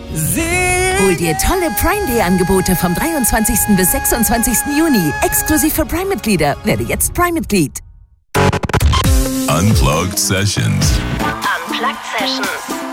Hol dir tolle Prime Day Angebote vom 23. bis 26. Juni. Exklusiv für Prime-Mitglieder. Werde jetzt Prime-Mitglied. Unplugged Sessions. Unplugged Sessions.